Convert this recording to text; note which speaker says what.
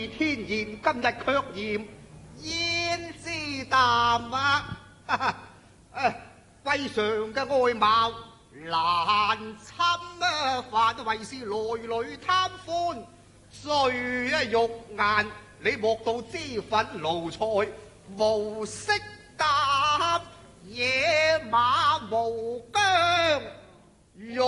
Speaker 1: 天然，今日卻嫌胭脂淡啊！貴常嘅外貌難侵啊，反為是來來貪歡，最肉眼。你莫道脂粉奴才無色膽，野馬無疆。